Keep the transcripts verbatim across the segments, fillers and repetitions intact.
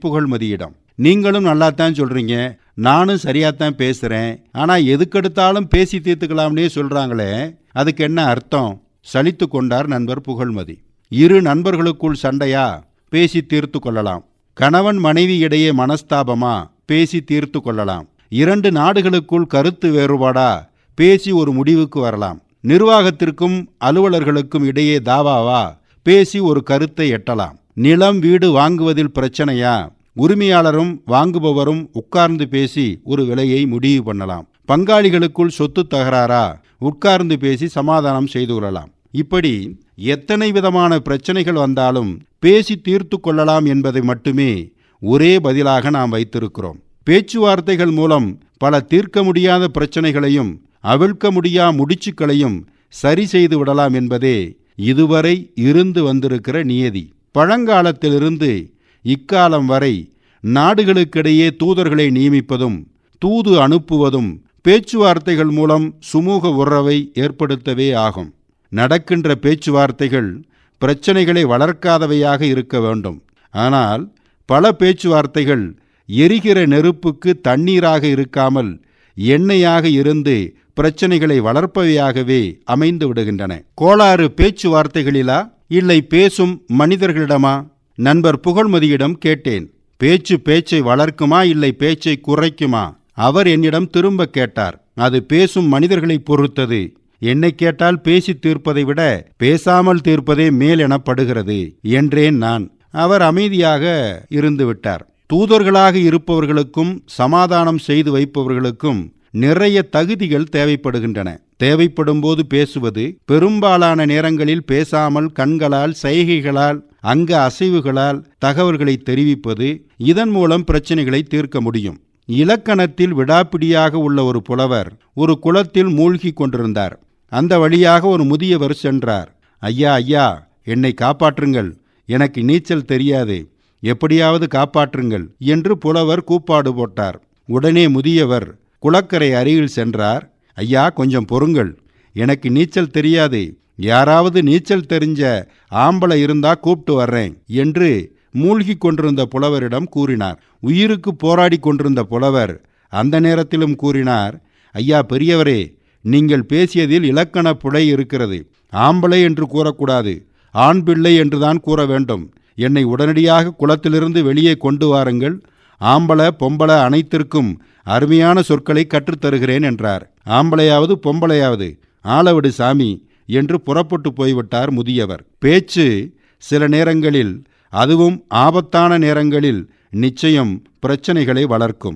புகழ்மதியிடம். நீங்களும் நல்லாத்தான் சொல்றீங்க, நானும் சரியாத்தான் பேசுறேன், ஆனா எதுக்கெடுத்தாலும் பேசி தீர்த்துக்கலாம்னே சொல்றாங்களே, அதுக்கு என்ன அர்த்தம்? சலித்து கொண்டார் நண்பர் புகழ்மதி. இரு நண்பர்களுக்குள் சண்டையா? பேசி தீர்த்து கொள்ளலாம். கணவன் மனைவி இடையே மனஸ்தாபமா? பேசி தீர்த்து கொள்ளலாம். இரண்டு நாடுகளுக்குள் கருத்து வேறுபாடா? பேசி ஒரு முடிவுக்கு வரலாம். நிர்வாகத்திற்கும் அலுவலர்களுக்கும் இடையே தாவாவா? பேசி ஒரு கருத்தை எட்டலாம். நிலம் வீடு வாங்குவதில் பிரச்சனையா? உரிமையாளரும் வாங்குபவரும் உட்கார்ந்து பேசி ஒரு விலையை முடிவு பண்ணலாம். பங்காளிகளுக்குள் சொத்து தகராறா? உட்கார்ந்து பேசி சமாதானம் செய்து கொள்ளலாம். இப்படி எத்தனை விதமான பிரச்சனைகள் வந்தாலும் பேசி தீர்த்து கொள்ளலாம் என்பதை மட்டுமே ஒரே பதிலாக நாம் வைத்திருக்கிறோம். பேச்சுவார்த்தைகள் மூலம் பல தீர்க்க முடியாத பிரச்சனைகளையும் அவிழ்க்க முடியா முடிச்சுக்களையும் சரி செய்து விடலாம் என்பதே இதுவரை இருந்து வந்திருக்கிற நியதி. பழங்காலத்திலிருந்து இக்காலம் வரை நாடுகளுக்கிடையே தூதர்களை நியமிப்பதும் தூது அனுப்புவதும் பேச்சுவார்த்தைகள் மூலம் சுமூக உறவை ஏற்படுத்தவே ஆகும். நடக்கின்ற பேச்சுவார்த்தைகள் பிரச்சனைகளை வளர்க்காதவையாக இருக்க வேண்டும். ஆனால் பல பேச்சுவார்த்தைகள் எரிகிற நெருப்புக்கு தண்ணீராக இருக்காமல் எண்ணெயாக இருந்து பிரச்சனைகளை வளர்ப்பவையாகவே அமைந்து விடுகின்றன. கோளாறு பேச்சுவார்த்தைகளிலா, இல்லை பேசும் மனிதர்களிடமா? நண்பர் புகழ்மதியிடம் கேட்டேன். பேச்சு பேச்சை வளர்க்குமா, இல்லை பேச்சை குறைக்குமா? அவர் என்னிடம் திரும்ப கேட்டார். அது பேசும் மனிதர்களை பொறுத்தது. என்னை கேட்டால் பேசி தீர்ப்பதை விட பேசாமல் தீர்ப்பதே மேல் எனப்படுகிறது என்றேன் நான். அவர் அமைதியாக இருந்து விட்டார். தூதர்களாக இருப்பவர்களுக்கும் சமாதானம் செய்து வைப்பவர்களுக்கும் நிறைய தகுதிகள் தேவைப்படுகின்றன. தேவைப்படும் போது பேசுவது, பெரும்பாலான நேரங்களில் பேசாமல் கண்களால் சைகைகளால் அங்க அசைவுகளால் தகவல்களை தெரிவிப்பது, இதன் மூலம் பிரச்சனைகளை தீர்க்க முடியும். இலக்கணத்தில் விடாப்பிடியாக உள்ள ஒரு புலவர் ஒரு குளத்தில் மூழ்கி கொண்டிருந்தார். அந்த வழியாக ஒரு முதியவர் சென்றார். ஐயா ஐயா, என்னை காப்பாற்றுங்கள், எனக்கு நீச்சல் தெரியாது, எப்படியாவது காப்பாற்றுங்கள் என்று புலவர் கூப்பாடு போட்டார். உடனே முதியவர் குளக்கரை அருகில் சென்றார். ஐயா, கொஞ்சம் பொறுங்கள், எனக்கு நீச்சல் தெரியாது, யாராவது நீச்சல் தெரிஞ்ச ஆம்பளை இருந்தா கூப்பிட்டு வர்றேன் என்று மூழ்கி கொண்டிருந்த புலவரிடம் கூறினார். உயிருக்கு போராடி கொண்டிருந்த புலவர் அந்த நேரத்திலும் கூறினார், ஐயா பெரியவரே, நீங்கள் பேசியதில் இலக்கண பிழை இருக்கிறது. ஆம்பளை என்று கூறக்கூடாது, ஆண் பிள்ளை என்றுதான் கூற வேண்டும். என்னை உடனடியாக குளத்திலிருந்து வெளியே கொண்டு வாருங்கள். ஆம்பளை பொம்பளை அனைத்திற்கும் அருமையான சொற்களை கற்றுத்தருகிறேன் என்றார். ஆம்பளையாவது பொம்பளையாவது ஆளவிடு சாமி என்று புறப்பட்டு போய்விட்டார் முதியவர். பேச்சு சில நேரங்களில், அதுவும் ஆபத்தான நேரங்களில் நிச்சயம் பிரச்சனைகளை வளர்க்கும்.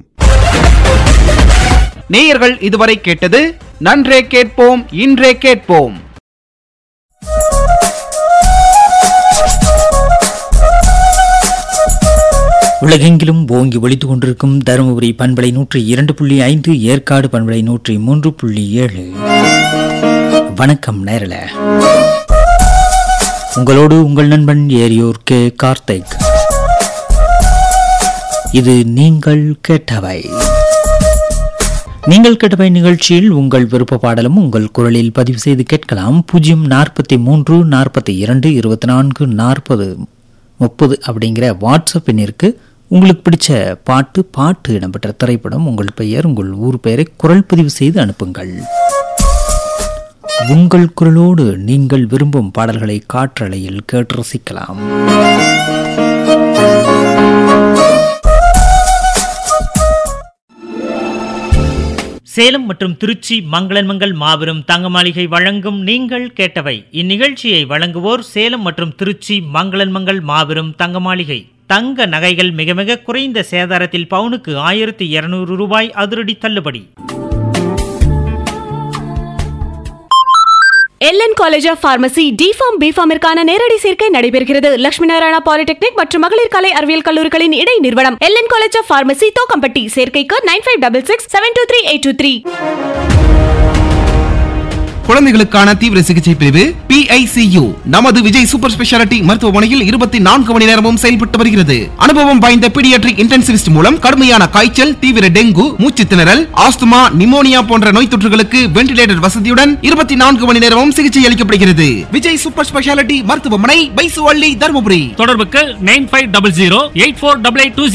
நேயர்கள் இதுவரை கேட்டது நன்றே கேட்போம் இன்றே கேட்போம். உலகெங்கிலும் ஓங்கி ஒலித்துக் கொண்டிருக்கும் தருமபுரி பண்பலை நூற்றி இரண்டு புள்ளி ஐந்து, ஏற்காடு பண்பலை நூற்றி மூன்று புள்ளி ஏழு. வணக்கம் நேரல. உங்களோடு உங்கள் நண்பன் ஏரியூர் கே கார்த்திக். இது நீங்கள் கேட்டவை. நீங்கள் கேட்டவை நிகழ்ச்சியில் உங்கள் விருப்ப பாடலும் உங்கள் குரலில் பதிவு செய்து கேட்கலாம். பூஜ்ஜியம் நாற்பத்தி மூன்று நாற்பத்தி இரண்டு இருபத்தி நான்கு நாற்பது முப்பது அப்படிங்கிற வாட்ஸ்அப் எண்ணிற்கு உங்களுக்கு பிடிச்ச பாட்டு, பாட்டு இடம்பெற்ற திரைப்படம், உங்கள் பெயர், உங்கள் ஊர் பெயரை குரல் பதிவு செய்து அனுப்புங்கள். உங்கள் குரலோடு நீங்கள் விரும்பும் பாடல்களை காற்றலையில் கேட்டு ரசிக்கலாம். சேலம் மற்றும் திருச்சி மங்களன் மங்கள் மாபெரும் தங்க மாளிகை வழங்கும் நீங்கள் கேட்டவை. இந்நிகழ்ச்சியை வழங்குவோர் சேலம் மற்றும் திருச்சி மங்களன் மங்கள் மாபெரும் தங்க மாளிகை. தங்க நகைகள் மிக மிக குறைந்த சேதாரத்தில் பவுனுக்கு ஆயிரத்தி இருநூறு ரூபாய் அதிரடி தள்ளுபடி. LN college of pharmacy deform பிஃபார்மிற்கான நேரடி சேர்க்கை நடைபெறுகிறது. லட்சுமி நாராயணா பாலிடெக்னிக் மற்றும் மகளிர் கலை அறிவியல் கல்லூரிகளின் இடை நிறுவனம் LN college of pharmacy Thokkampatti. சேர்க்கைக்கு nine five double six seven two three eight two three. குழந்தைகளுக்கான தீவிர சிகிச்சை பிரிவு பி ஐ சி யு நமது விஜய் சூப்பர் ஸ்பெஷாலிட்டி மருத்துவமனையில் இருபத்தி நான்கு மணி நேரமும் செயல்பட்டு வருகிறது. அனுபவம் வாய்ந்த பீடியாட்ரிக் இன்டென்சிவிஸ்ட் மூலம் கடுமையான காய்ச்சல், தீவிர டெங்கு, மூச்சு திணறல், ஆஸ்துமா, நிமோனியா போன்ற நோய் தொற்றுகளுக்கு வென்டிலேட்டர் வசதியுடன் இருபத்தி நான்கு மணி நேரமும் சிகிச்சை அளிக்கப்படுகிறது. விஜய் சூப்பர் ஸ்பெஷாலிட்டி மருத்துவமனை, பைசுவள்ளி, தருமபுரி. தொடர்புக்கு nine five double zero eight four double eight two